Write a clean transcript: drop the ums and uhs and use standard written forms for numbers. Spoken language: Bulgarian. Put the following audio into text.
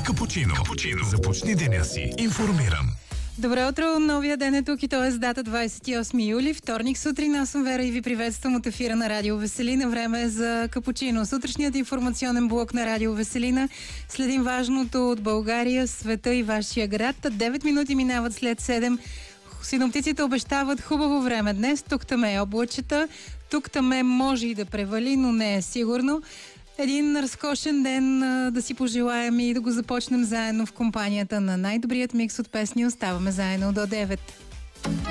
Капучино. Започни деня си информиран. Добро утро, новия ден е тук и т.е. дата 28 юли, вторник сутрин. Аз съм Вера и ви приветствам от ефира на Радио Веселина. Време е за Капучино. Сутрешният информационен блок на Радио Веселина. Следим важното от България, света и вашия град. 9 минути минават след 7. Синоптиците обещават хубаво време днес. Тук-там е облачета, тук-там може и да превали, но не е сигурно. Един разкошен ден да си пожелаем и да го започнем заедно в компанията на най-добрият микс от песни. Оставаме заедно до 9.